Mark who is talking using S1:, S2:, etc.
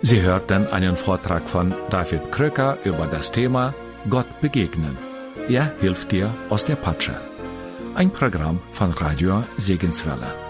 S1: Sie hörten einen Vortrag von David Kröker über das Thema Gott begegnen. Er hilft dir aus der Patsche. Ein Programm von Radio Segenswelle.